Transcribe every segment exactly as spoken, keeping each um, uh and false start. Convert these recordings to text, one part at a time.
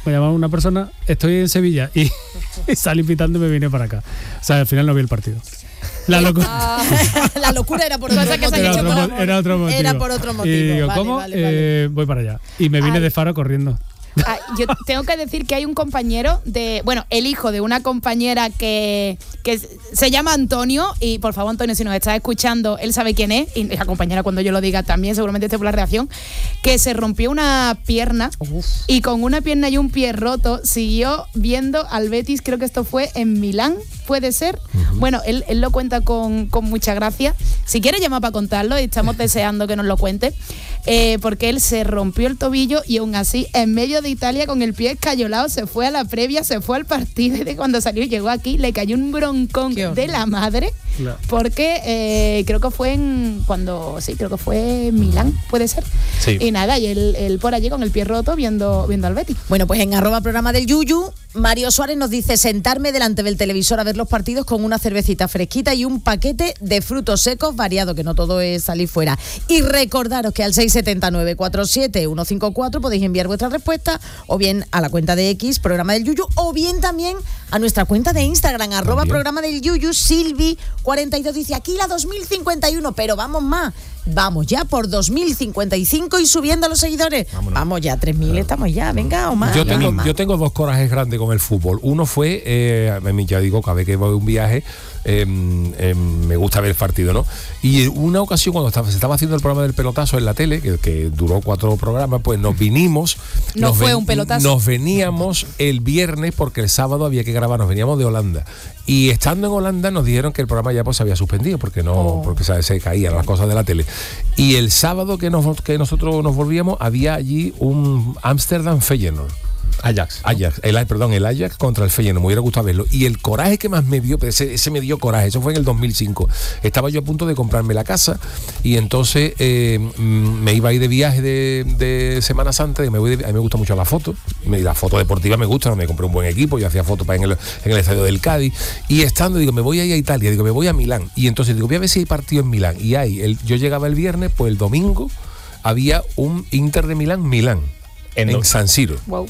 me llamaba una persona, estoy en Sevilla, y, y salí pitando y me vine para acá. O sea, al final no vi el partido. La locura. Ah, la locura era por otro motivo. Era otro, mo- era otro motivo. Era por otro motivo. Y digo, vale, ¿cómo? vale, vale. Eh, voy para allá. Y me vine Ay. de Faro corriendo. Ah, yo tengo que decir que hay un compañero de, bueno, el hijo de una compañera que, que se llama Antonio, y por favor, Antonio, si nos estás escuchando, él sabe quién es, y la compañera cuando yo lo diga también, seguramente esté por la reacción, que se rompió una pierna. Uf. Y con una pierna y un pie roto siguió viendo al Betis, creo que esto fue en Milán, puede ser. Uh-huh. Bueno, él, él lo cuenta con, con mucha gracia. Si quiere llamar para contarlo, y estamos deseando que nos lo cuente, eh, porque él se rompió el tobillo y aún así, en medio de Italia, con el pie escayolado, se fue a la previa, se fue al partido, y de cuando salió y llegó aquí, le cayó un broncón de la madre, claro. Porque eh, creo que fue en, cuando, sí, creo que fue en Milán, puede ser. Sí. Y nada, y él, él por allí con el pie roto viendo, viendo al Betis. Bueno, pues en arroba programa del Yuyu, Mario Suárez nos dice: sentarme delante del televisor a ver los partidos con una cervecita fresquita y un paquete de frutos secos variado, que no todo es salir fuera. Y recordaros que al seis siete nueve cuatro siete uno cinco cuatro podéis enviar vuestra respuesta, o bien a la cuenta de X, programa del Yuyu, o bien también a nuestra cuenta de Instagram, arroba también. Programa del Yuyu. Silvi cuarenta y dos dice: aquí la dos mil cincuenta y uno, pero vamos más. Vamos ya por dos mil cincuenta y cinco y subiendo los seguidores. Vámonos. Vamos ya, tres mil, claro. Estamos ya, venga, o más. Yo tengo, más. yo tengo dos corajes grandes con el fútbol. Uno fue, eh, ya digo, cada vez que voy a un viaje, eh, eh, me gusta ver el partido, ¿no? Y una ocasión, cuando estaba, se estaba haciendo el programa del pelotazo en la tele, que, que duró cuatro programas, pues nos vinimos. No nos fue ven, un pelotazo. Nos veníamos el viernes porque el sábado había que grabar, nos veníamos de Holanda. Y estando en Holanda nos dijeron que el programa ya pues se había suspendido porque no, oh. porque ¿sabes? Se caían las cosas de la tele. Y el sábado que, nos, que nosotros nos volvíamos, había allí un Amsterdam Feyenoord. Ajax. ¿no? Ajax, el, perdón, el Ajax contra el Feyenoord, me hubiera gustado verlo. Y el coraje que más me dio, ese, ese me dio coraje, eso fue en el dos mil cinco. Estaba yo a punto de comprarme la casa y entonces eh, me iba a ir de viaje de, de Semana Santa, y me voy de, a mí me gusta mucho la foto, la foto deportiva me gusta, me compré un buen equipo, yo hacía fotos en el, en el estadio del Cádiz, y estando, digo, me voy a ir a Italia, digo, me voy a Milán, y entonces digo, voy a ver si hay partido en Milán, y hay, el, yo llegaba el viernes, pues el domingo había un Inter de Milán, Milán, en, en San Siro. Wow.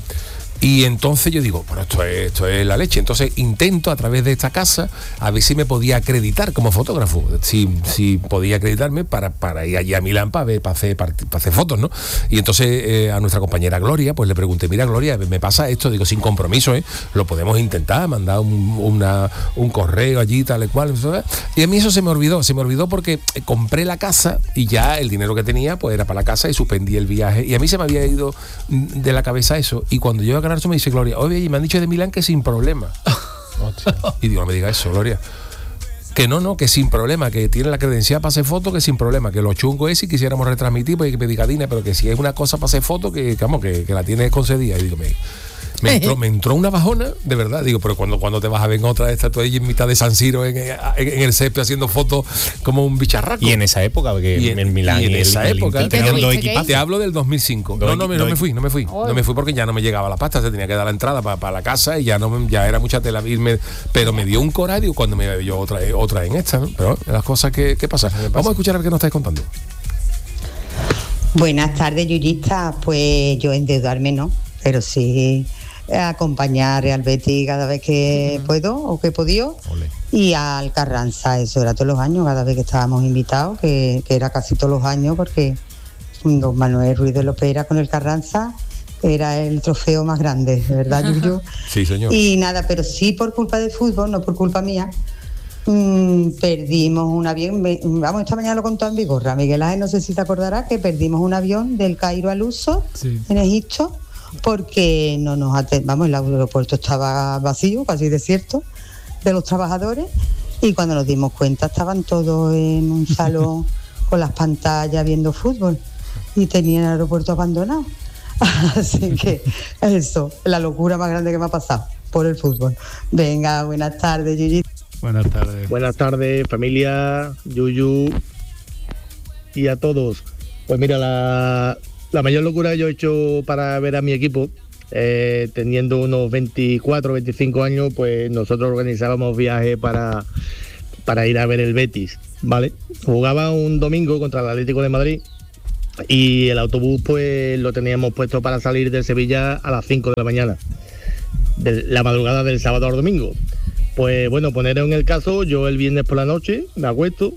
Y entonces yo digo, bueno, esto es, esto es la leche. Entonces intento a través de esta casa a ver si me podía acreditar como fotógrafo, si, si podía acreditarme para, para ir allí a Milán para, ver, para, hacer, para, para hacer fotos, ¿no? Y entonces eh, a nuestra compañera Gloria, pues le pregunté, mira Gloria, me pasa esto, digo, sin compromiso, ¿eh? Lo podemos intentar, mandar un, una, un correo allí, tal y cual. Y a mí eso se me olvidó, se me olvidó porque compré la casa y ya el dinero que tenía pues era para la casa y suspendí el viaje. Y a mí se me había ido de la cabeza eso. Y cuando yo a me dice Gloria, oye, y me han dicho de Milán que sin problema. Y digo, no me diga eso, Gloria. Que no, no, que sin problema, que tiene la credencial para hacer fotos, que sin problema, que lo chungo es si quisiéramos retransmitir, pues hay que pedir cadena, pero que si es una cosa para hacer fotos, que, que, vamos, que, que la tiene concedida. Y digo, me, me, entró, me entró una bajona, de verdad, digo, pero cuando, cuando te vas a ver en otra de estas, tú ahí en mitad de San Siro, en, en, en el césped, haciendo fotos como un bicharraco. Y en esa época, porque y en, en Milán y en y esa el, época, el, te, el, hablo, el, te hablo del dos mil cinco. No, no, no, no me fui, no me fui, oh. no me fui porque ya no me llegaba la pasta, se tenía que dar la entrada para pa la casa y ya no ya era mucha tela irme, pero me dio un coraje cuando me dio otra, otra en esta, ¿no? Pero las cosas que, que pasan. Vamos a escuchar a ver qué nos estáis contando. Buenas tardes, yuyistas. Pues yo endeudarme no, pero sí acompañar a Real Betis cada vez que uh-huh. puedo o que he podido. Olé. Y al Carranza, eso era todos los años, cada vez que estábamos invitados, que, que era casi todos los años, porque don Manuel Ruiz de Lopera con el Carranza era el trofeo más grande, de verdad, Yuyu. Sí, señor. Y nada, pero sí por culpa del fútbol, no por culpa mía. Mm, perdimos un avión, me, vamos, esta mañana lo contó en Vigorra, Miguel Ángel, no sé si te acordarás, que perdimos un avión del Cairo al Luxor, sí. en Egipto, porque no nos atendimos, vamos, el aeropuerto estaba vacío, casi desierto, de los trabajadores, y cuando nos dimos cuenta estaban todos en un salón con las pantallas viendo fútbol y tenían el aeropuerto abandonado. Así que eso, la locura más grande que me ha pasado por el fútbol. Venga, buenas tardes, Yuyu. Buenas tardes. Buenas tardes, familia, Yuyu y a todos. Pues mira, la, la mayor locura que yo he hecho para ver a mi equipo, eh, teniendo unos veinticuatro, veinticinco años, pues nosotros organizábamos viajes para, para ir a ver el Betis, ¿vale? Jugaba un domingo contra el Atlético de Madrid y el autobús pues lo teníamos puesto para salir de Sevilla a las cinco de la mañana, de la madrugada del sábado al domingo. Pues bueno, poneros en el caso, yo el viernes por la noche me acuesto,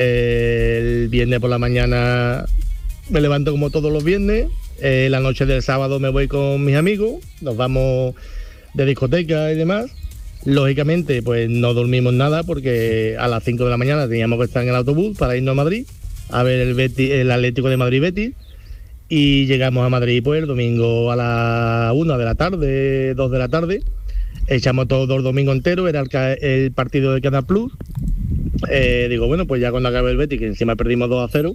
eh, el viernes por la mañana me levanto como todos los viernes, eh, la noche del sábado me voy con mis amigos, nos vamos de discoteca y demás. Lógicamente pues no dormimos nada porque a las cinco de la mañana teníamos que estar en el autobús para irnos a Madrid a ver el, Betis, el Atlético de Madrid-Betis, y llegamos a Madrid pues el domingo a la una de la tarde, dos de la tarde. Echamos todo el domingo entero, era el, el partido de Canal Plus. Eh, digo, bueno, pues ya cuando acabe el Betis, que encima perdimos dos a cero,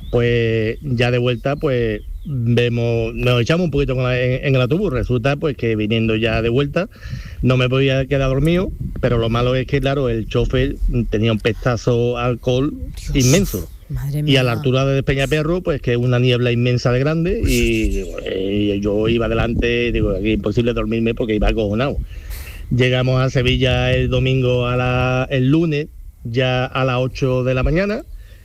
pues ya de vuelta, pues vemos, nos echamos un poquito con la, en, en el autobús. Resulta pues que viniendo ya de vuelta, no me podía quedar dormido, pero lo malo es que, claro, el chofer tenía un pestazo alcohol Dios, inmenso. Madre mía. Y a la altura de Peñaperro, pues que es una niebla inmensa de grande, y eh, yo iba adelante, digo, aquí es imposible dormirme porque iba acojonado. Llegamos a Sevilla el domingo, a la, el lunes, ya a las ocho de la mañana,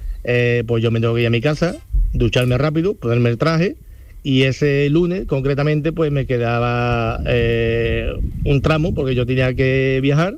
eh, pues yo me tengo que ir a mi casa, ducharme rápido, ponerme el traje, y ese lunes, concretamente, pues me quedaba eh, un tramo, porque yo tenía que viajar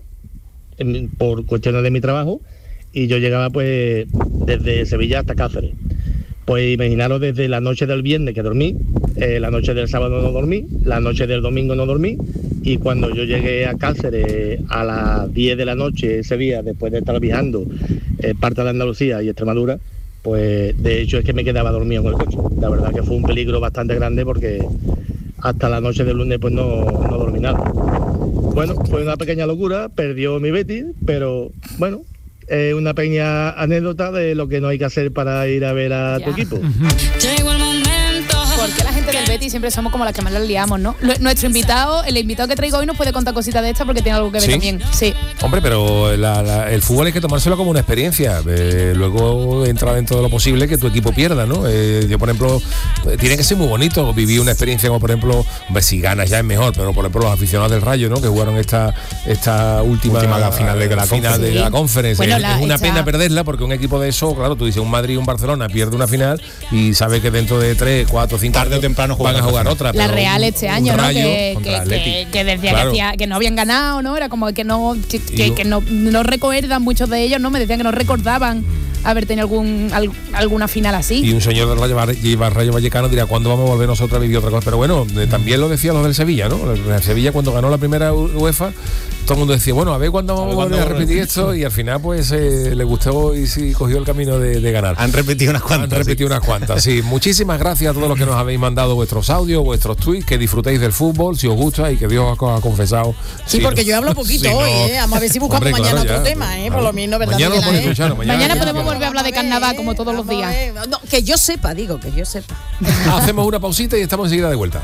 en, por cuestiones de mi trabajo, y yo llegaba pues desde Sevilla hasta Cáceres. Pues imaginaros, desde la noche del viernes que dormí, eh, la noche del sábado no dormí, la noche del domingo no dormí, y cuando yo llegué a Cáceres a las diez de la noche ese día, después de estar viajando eh, parte de Andalucía y Extremadura, pues de hecho es que me quedaba dormido en el coche. La verdad que fue un peligro bastante grande porque hasta la noche del lunes pues no, no dormí nada. Bueno, fue una pequeña locura, perdió mi Betis, pero bueno, es una pequeña anécdota de lo que no hay que hacer para ir a ver a ya. tu equipo. Llegó el momento. ¿Por qué la gente del Betis siempre somos como las que más las liamos, no? Lo, nuestro invitado, el invitado que traigo hoy nos puede contar cositas de estas porque tiene algo que ver ¿Sí? también. Sí. Hombre, pero la, la, el fútbol hay que tomárselo como una experiencia. Eh, luego entra dentro de lo posible que tu equipo pierda, ¿no? Eh, yo, por ejemplo, eh, tiene que ser muy bonito vivir una experiencia como, por ejemplo, hombre, si ganas ya es mejor, pero por ejemplo los aficionados del Rayo, ¿no? Que jugaron esta esta última, última final de la final de la Conference. Bueno, es, la, es una esta... pena perderla porque un equipo de eso, claro, tú dices un Madrid y un Barcelona pierde una final y sabe que dentro de tres, cuatro, cinco tarde o temprano van a jugar otra. La pero Real un, este un año, ¿no? Rayo Que, contra que, que, que decía claro. que, hacía, que no habían ganado, ¿no? Era como que no que, que, Y, que no, no recuerdan muchos de ellos, ¿no? Me decían que no recordaban haber tenido algún al, alguna final así. Y un señor del Rayo, Rayo Vallecano dirá, ¿cuándo vamos a volver nosotros a vivir otra cosa? Pero bueno, eh, también lo decían los del Sevilla, ¿no? El Sevilla cuando ganó la primera UEFA, todo el mundo decía, bueno, a ver cuándo vamos a volver a repetir esto, y al final pues eh, le gustó y sí cogió el camino de, de ganar. Han repetido unas cuantas. Han repetido sí. unas cuantas, sí. Muchísimas gracias a todos los que nos habéis mandado vuestros audios, vuestros tweets, que disfrutéis del fútbol, si os gusta, y que Dios os ha confesado. Sí, si porque no, yo hablo poquito si hoy, no, ¿eh? Vamos a ver si buscamos hombre, mañana claro, otro ya, tema, ¿eh? claro. Por lo menos, ¿verdad? Mañana lo Miguel, podéis ¿eh? escuchar, mañana, Mañana ya, podemos ya. volver a hablar de carnaval como todos los días. No, que yo sepa, digo, que yo sepa. Hacemos una pausita y estamos enseguida de vuelta.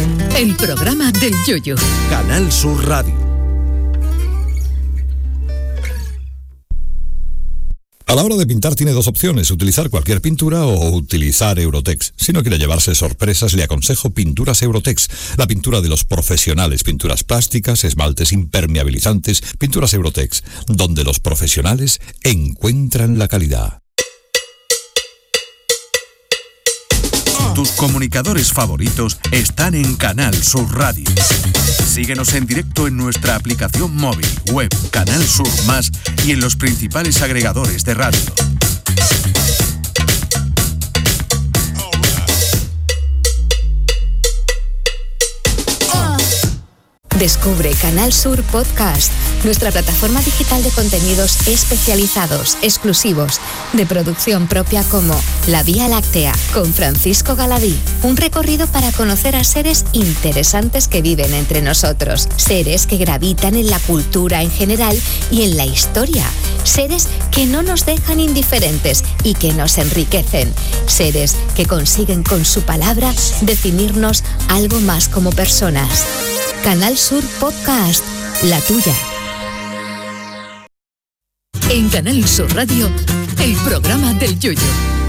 El programa del Yoyo. Canal Sur Radio. A la hora de pintar tiene dos opciones, utilizar cualquier pintura o utilizar Eurotex. Si no quiere llevarse sorpresas, le aconsejo Pinturas Eurotex, la pintura de los profesionales, pinturas plásticas, esmaltes impermeabilizantes, Pinturas Eurotex, donde los profesionales encuentran la calidad. Tus comunicadores favoritos están en Canal Sur Radio. Síguenos en directo en nuestra aplicación móvil, web, Canal Sur Más y en los principales agregadores de radio. Descubre Canal Sur Podcast, nuestra plataforma digital de contenidos especializados, exclusivos, de producción propia como La Vía Láctea, con Francisco Galadí. Un recorrido para conocer a seres interesantes que viven entre nosotros, seres que gravitan en la cultura en general y en la historia, seres que no nos dejan indiferentes y que nos enriquecen, seres que consiguen con su palabra definirnos algo más como personas. Canal Sur Podcast, la tuya. En Canal Sur Radio, el programa del Yoyo.